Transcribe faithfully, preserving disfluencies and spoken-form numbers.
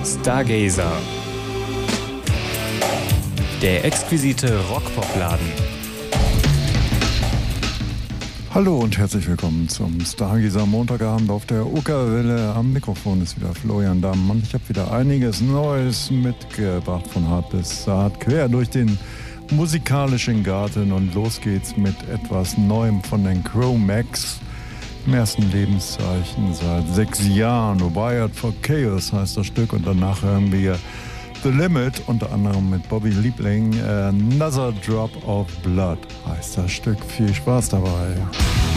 Stargazer. Der exquisite Rockpopladen. Hallo und herzlich willkommen zum Stargazer Montagabend auf der Uckerwelle. Am Mikrofon ist wieder Florian Damm und ich habe wieder einiges Neues mitgebracht, von hart bis zart, quer durch den musikalischen Garten, und los geht's mit etwas Neuem von den Cro-Max. Im ersten Lebenszeichen seit sechs Jahren. Wired for Chaos heißt das Stück, und danach hören wir The Limit, unter anderem mit Bobby Liebling. Another Drop of Blood heißt das Stück. Viel Spaß dabei.